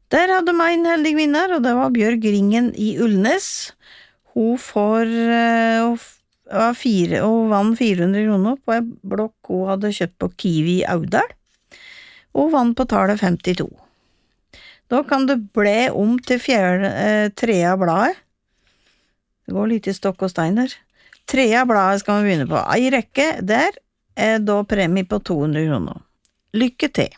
Der hadde meg en heldig vinner, og det var Bjørg Ringen i Ullnes. Hun hun vant 400 kroner på en blokk hun hadde kjøpt på Kiwi i Audal. Hun vant på tallet 52. Da kan det ble om til trea bladet. Det går litt i stokk og stein der. Trea bladet skal vi begynne på. Ei rekke der er da premie på 200 kroner. Lykke til!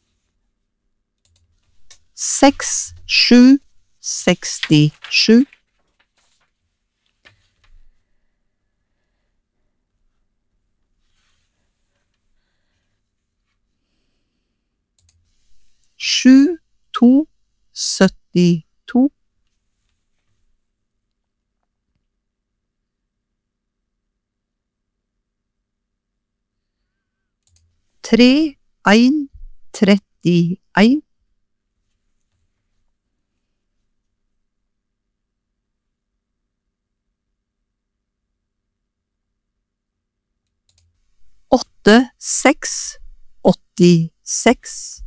6, 7, 67. 7, 2, 72. 3, 1, 31. 8, 6, 86.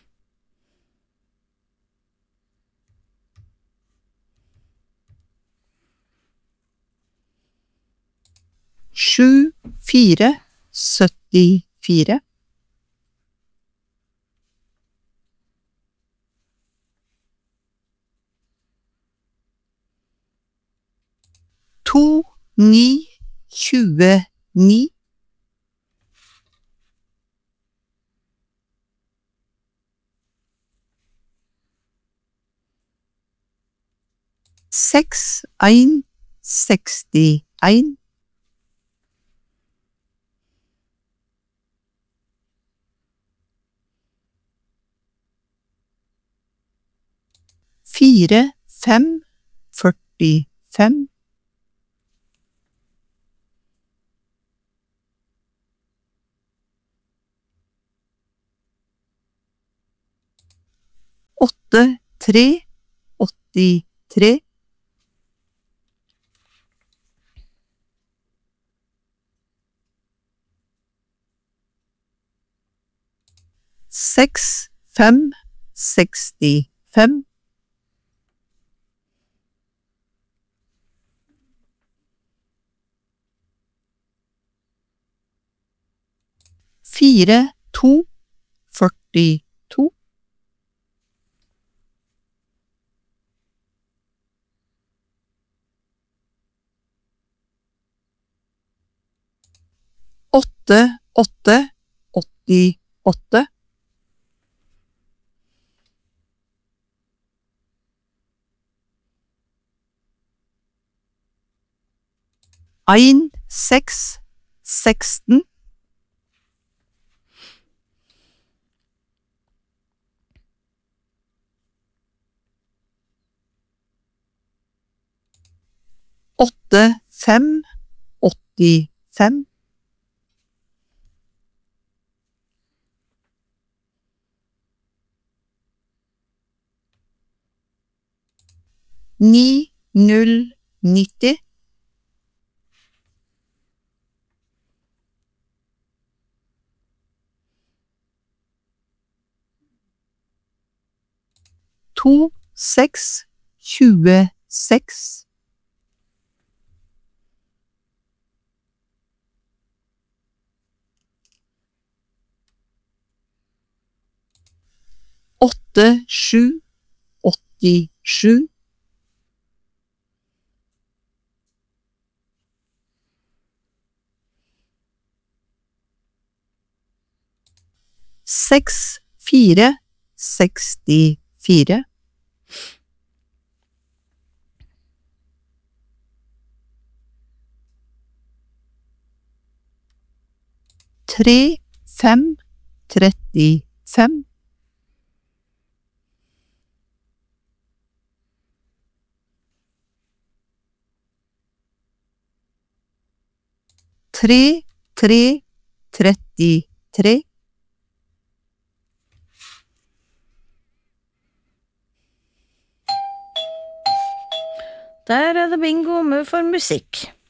7, 4, 74. 2, 9, 29. 6, 1, 61. 4, 5, 45. 8, 3, 83. 6, 5, 65. 4, 2, 42. 8, 8, 88. 1, 6, 16. 8, 5, 85. 9, 0, 90. 2, 6, 26. 8, 7, 87. 6, 4, 64. 3, 5, 35. 3, 3, 33. Der er det bingo med for musikk.